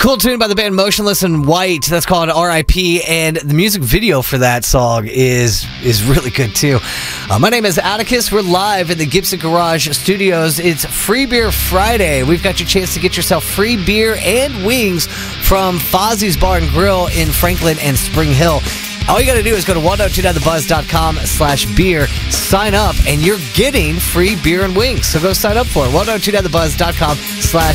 Cool tune by the band Motionless in White. That's called R.I.P. And the music video for that song is really good too. My name is Atticus. We're live in the Gibson Garage Studios. It's Free Beer Friday. We've got your chance to get yourself free beer and wings from Fozzie's Bar and Grill in Franklin and Spring Hill. All you got to do is go to 1029thebuzz.com/beer, sign up, and you're getting free beer and wings. So go sign up for it. 1029thebuzz.com/beer.